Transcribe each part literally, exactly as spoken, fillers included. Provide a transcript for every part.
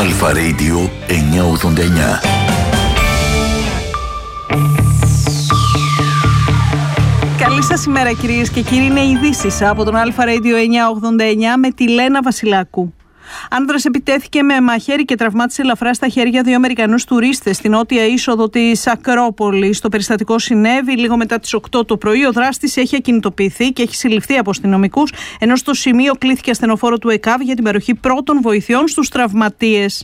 Αλφα Radio εννιακόσια ογδόντα εννιά. Καλή σας ημέρα κυρίες και κύριοι, είναι ειδήσεις από τον Αλφα Radio εννιακόσια ογδόντα εννιά με τη Λένα Βασιλάκου. Άνδρας επιτέθηκε με μαχαίρι και τραυμάτισε ελαφρά στα χέρια δύο Αμερικανούς τουρίστες στην νότια είσοδο της Ακρόπολης. Το περιστατικό συνέβη λίγο μετά τις οκτώ το πρωί. Ο δράστης έχει ακινητοποιηθεί και έχει συλληφθεί από αστυνομικούς, ενώ στο σημείο κλήθηκε ασθενοφόρο του ΕΚΑΒ για την παροχή πρώτων βοηθειών στους τραυματίες.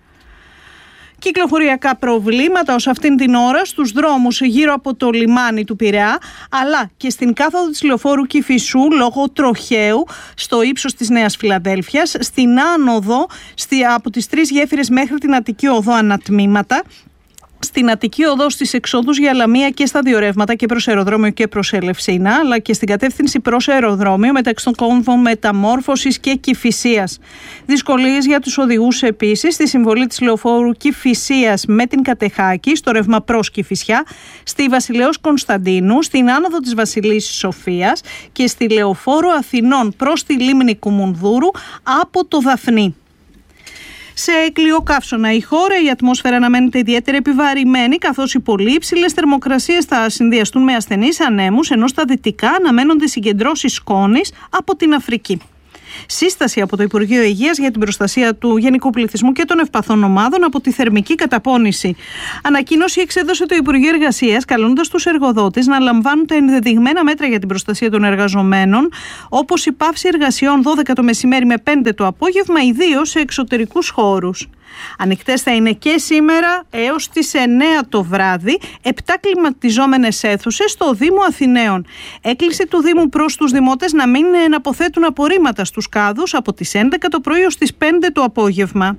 Κυκλοφοριακά προβλήματα ως αυτήν την ώρα στους δρόμους γύρω από το λιμάνι του Πειραιά, αλλά και στην κάθοδο της λεωφόρου Κηφισού λόγω τροχαίου στο ύψος της Νέας Φιλαδέλφειας, στην άνοδο στη, από τις τρεις γέφυρες μέχρι την Αττική Οδό ανατμήματα, στην Αττική Οδό στις εξόδους για Λαμία και στα δύο ρεύματα και προς αεροδρόμιο και προς Ελευσίνα, αλλά και στην κατεύθυνση προς αεροδρόμιο μεταξύ των κόμβων Μεταμόρφωσης και Κηφισίας. Δυσκολίες για τους οδηγούς επίσης στη συμβολή της λεωφόρου Κηφισίας με την Κατεχάκη, στο ρεύμα προς Κηφισιά, στη Βασιλέως Κωνσταντίνου, στην άνοδο της Βασιλής Σοφίας και στη λεωφόρο Αθηνών προς τη λίμνη Κουμουνδούρου από το Δαφνί. Σε κλειοκαύσωνα η χώρα, η ατμόσφαιρα αναμένεται ιδιαίτερα επιβαρημένη, καθώς οι πολύ υψηλές θερμοκρασίες θα συνδυαστούν με ασθενείς ανέμους, ενώ στα δυτικά αναμένονται συγκεντρώσεις σκόνης από την Αφρική. Σύσταση από το Υπουργείο Υγείας για την προστασία του γενικού πληθυσμού και των ευπαθών ομάδων από τη θερμική καταπώνηση. Ανακοίνωση εξέδωσε το Υπουργείο Εργασίας, καλώντας τους εργοδότες να λαμβάνουν τα ενδεδειγμένα μέτρα για την προστασία των εργαζομένων, όπως η πάυση εργασιών δώδεκα το μεσημέρι με πέντε το απόγευμα, ιδίως σε εξωτερικούς χώρους. Ανοιχτές θα είναι και σήμερα έως τις εννέα το βράδυ επτά κλιματιζόμενες αίθουσες στο Δήμο Αθηναίων. Έκκληση του Δήμου προς τους δημότες να μην αποθέτουν απορρίμματα στους κάδους από τις έντεκα το πρωί ως τις πέντε το απόγευμα.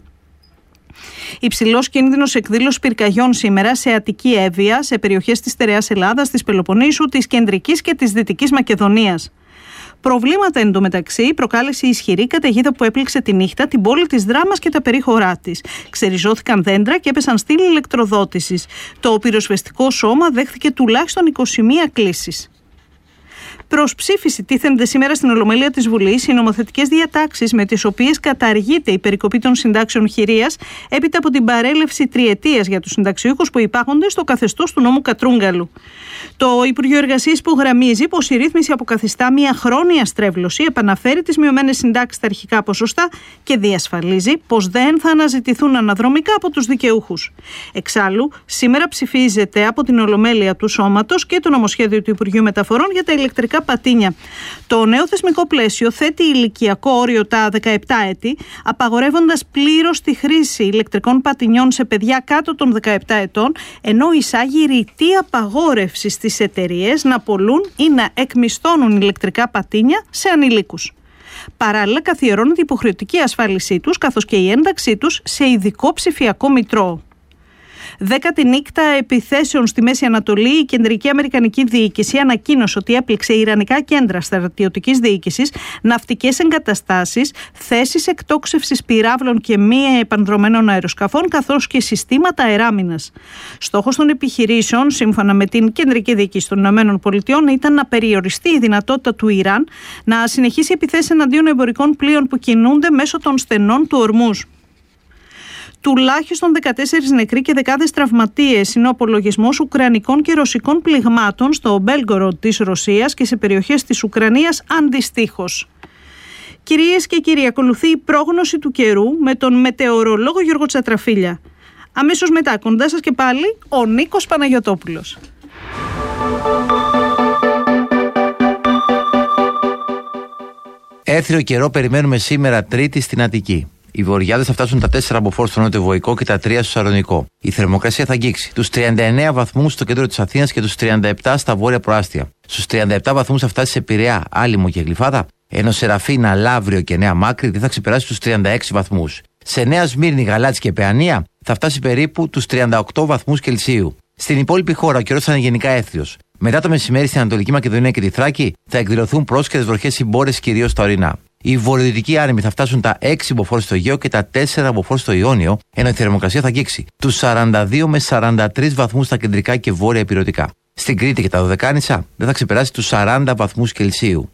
Υψηλός κίνδυνος εκδήλωσης πυρκαγιών σήμερα σε Αττική Εύβοια, σε περιοχές της Στερεάς Ελλάδας, της Πελοποννήσου, της Κεντρικής και της Δυτικής Μακεδονίας. Προβλήματα εντωμεταξύ προκάλεσε η ισχυρή καταιγίδα που έπληξε τη νύχτα την πόλη της Δράμας και τα περίχωρά της. Ξεριζώθηκαν δέντρα και έπεσαν στήλοι ηλεκτροδότησης. Το πυροσβεστικό σώμα δέχθηκε τουλάχιστον είκοσι μία κλήσεις. Προς ψήφιση τίθενται σήμερα στην Ολομέλεια της Βουλής οι νομοθετικές διατάξεις με τις οποίες καταργείται η περικοπή των συντάξεων χειρίας έπειτα από την παρέλευση τριετίας για τους συνταξιούχους που υπάγονται στο καθεστώς του νόμου Κατρούγκαλου. Το Υπουργείο Εργασίας υπογραμμίζει πως η ρύθμιση αποκαθιστά μια χρόνια στρέβλωση, επαναφέρει τις μειωμένες συντάξεις στα αρχικά ποσοστά και διασφαλίζει πως δεν θα αναζητηθούν αναδρομικά από τους δικαιούχους. Εξάλλου, σήμερα ψηφίζεται από την Ολομέλεια του Σώματος και το νομοσχέδιο του Υπουργείου Μεταφορών για τα ηλεκτρικά πατίνια. Το νέο θεσμικό πλαίσιο θέτει ηλικιακό όριο τα δεκαεπτά έτη, απαγορεύοντας πλήρως τη χρήση ηλεκτρικών πατινιών σε παιδιά κάτω των δεκαεπτά ετών, ενώ εισάγει ρητή απαγόρευση στις εταιρείες να πωλούν ή να εκμισθώνουν ηλεκτρικά πατίνια σε ανηλίκους. Παράλληλα, καθιερώνεται η υποχρεωτική ασφάλισή τους, καθώς και η ένταξή τους σε ειδικό ψηφιακό μητρό. Δέκατη νύχτα επιθέσεων στη Μέση Ανατολή, η Κεντρική Αμερικανική Διοίκηση ανακοίνωσε ότι έπληξε ιρανικά κέντρα στρατιωτικής διοίκησης, ναυτικές εγκαταστάσεις, θέσεις εκτόξευσης πυράβλων και μη επανδρομένων αεροσκαφών, καθώς και συστήματα αεράμινας. Στόχος των επιχειρήσεων, σύμφωνα με την Κεντρική Διοίκηση των ΗΠΑ, ήταν να περιοριστεί η δυνατότητα του Ιράν να συνεχίσει επιθέσεις εναντίον εμπορικών πλοίων που κινούνται μέσω των στενών του Ορμούζ. Τουλάχιστον δεκατέσσερις νεκροί και δεκάδες τραυματίες είναι ο απολογισμός ουκρανικών και ρωσικών πληγμάτων στο Μπέλγκοροντ της Ρωσίας και σε περιοχές της Ουκρανίας αντιστοίχως. Κυρίες και κύριοι, ακολουθεί η πρόγνωση του καιρού με τον μετεωρολόγο Γιώργο Τσατραφίλια. Αμέσως μετά, κοντά σας και πάλι, ο Νίκος Παναγιωτόπουλος. Έθριο καιρό περιμένουμε σήμερα Τρίτη στην Αττική. Οι βορειάδες θα φτάσουν τα τέσσερα μποφόρ στο νότιο-βοϊκό και τα τρία στο Σαρονικό. Η θερμοκρασία θα αγγίξει τους τριάντα εννέα βαθμούς στο κέντρο της Αθήνας και τους τριάντα επτά στα βόρεια προάστια. Στους τριάντα επτά βαθμούς θα φτάσει σε Πειραιά, Άλυμο και Γλυφάδα, ενώ σε Ραφίνα, Λαύριο και Νέα Μάκρη δεν θα ξεπεράσει τους τριάντα έξι βαθμούς. Σε Νέα Σμύρνη, Γαλάτσι και Παιανία θα φτάσει περίπου τους τριάντα οκτώ βαθμούς Κελσίου. Στην υπόλοιπη χώρα ο καιρός θα είναι γενικά έθριος. Μετά το μεσημέρι στην Ανατολική Μακεδονία και τη Θράκη θα εκδηλωθούν πρόσχερες βροχές συμπόρες κυρίως στα ορεινά. Οι βορειοδυτικοί άνεμοι θα φτάσουν τα έξι μποφόρ στο Αιγαίο και τα τέσσερα μποφόρ στο Ιόνιο, ενώ η θερμοκρασία θα αγγίξει τους σαράντα δύο με σαράντα τρεις βαθμούς στα κεντρικά και βόρεια ηπειρωτικά. Στην Κρήτη και τα Δωδεκάνησα δεν θα ξεπεράσει τους σαράντα βαθμούς Κελσίου.